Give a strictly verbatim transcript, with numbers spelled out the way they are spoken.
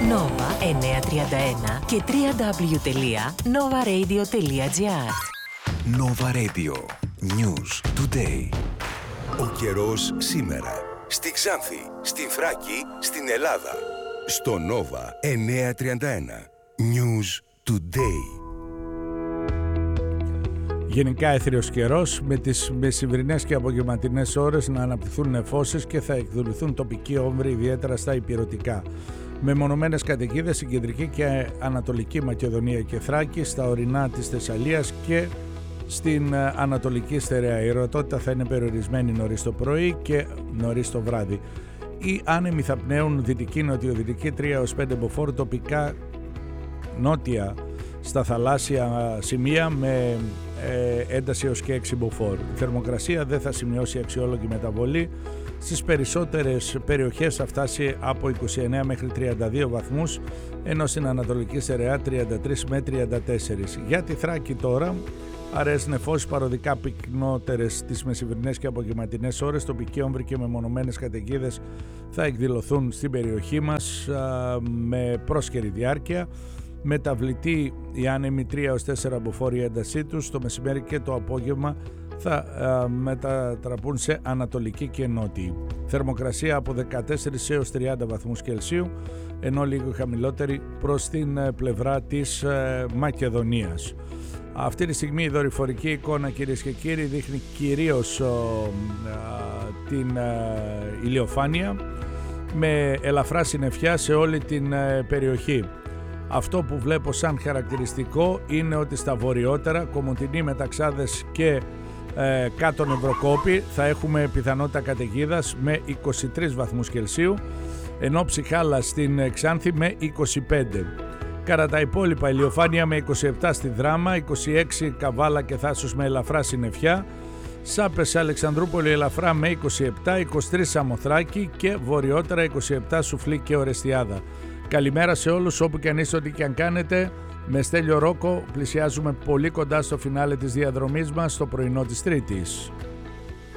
Nova εννιακόσια τριάντα ένα και double-u double-u double-u τελεία nova radio τελεία gr. Nova Radio News Today. Ο καιρός σήμερα στη Ξάνθη, στη Θράκη, στην Ελλάδα. Στο Nova εννιακόσια τριάντα ένα News Today. Γενικά έθριος καιρός, με τις μεσημβρινές και απογευματινές ώρες να αναπτυχθούν νεφώσεις και θα εκδηλωθούν τοπικοί όμβροι, ιδιαίτερα στα ηπειρωτικά. Με μονομένες καταιγίδες στην κεντρική και ανατολική Μακεδονία και Θράκη, στα ορεινά της Θεσσαλίας και στην ανατολική στερεά. Η ορατότητα θα είναι περιορισμένη νωρίς το πρωί και νωρίς το βράδυ. Οι άνεμοι θα πνέουν δυτική νοτιοδυτική τρία έως πέντε μποφόρ, τοπικά νότια στα θαλάσσια σημεία με ε, ένταση έως και έξι μποφόρ. Η θερμοκρασία δεν θα σημειώσει αξιόλογη μεταβολή. Στις περισσότερες περιοχές θα φτάσει από είκοσι εννέα μέχρι τριάντα δύο βαθμούς, ενώ στην ανατολική στερεά τριάντα τρία με τριάντα τέσσερα. Για τη Θράκη τώρα, αραιές νεφώσεις παροδικά πυκνότερες τις μεσημβρινές και απογευματινές ώρες, τοπικοί όμβροι και μεμονωμένες καταιγίδες θα εκδηλωθούν στην περιοχή μας α, με πρόσκαιρη διάρκεια. Μεταβλητή οι άνεμοι τρία έως τέσσερα μποφόρ η έντασή τους, το μεσημέρι και το απόγευμα θα α, μετατραπούν σε ανατολική και νότιη. Θερμοκρασία από δεκατέσσερα έως τριάντα βαθμούς Κελσίου, ενώ λίγο χαμηλότερη προς την πλευρά της α, Μακεδονίας. Αυτή τη στιγμή η δορυφορική εικόνα, κυρίες και κύριοι, δείχνει κυρίως α, α, την α, ηλιοφάνεια με ελαφρά συννεφιά σε όλη την α, περιοχή. Αυτό που βλέπω σαν χαρακτηριστικό είναι ότι στα βορειότερα, Κομοτηνή, Μεταξάδες και ε, κάτω Νευροκόπη θα έχουμε πιθανότητα καταιγίδας με είκοσι τρεις βαθμούς Κελσίου, ενώ Ψυχάλα στην Ξάνθη με είκοσι πέντε. Κατά τα υπόλοιπα, ηλιοφάνεια με είκοσι επτά στη Δράμα, είκοσι έξι Καβάλα και Θάσος με ελαφρά συννεφιά, Σάπες Αλεξανδρούπολη ελαφρά με είκοσι επτά, είκοσι τρία Σαμοθράκη και βορειότερα είκοσι επτά Σουφλή και Ορεστιάδα. Καλημέρα σε όλους, όπου και αν είστε, ό,τι και αν κάνετε. Με Στέλιο Ρόκο πλησιάζουμε πολύ κοντά στο φινάλε της διαδρομής μας, στο πρωινό της Τρίτης.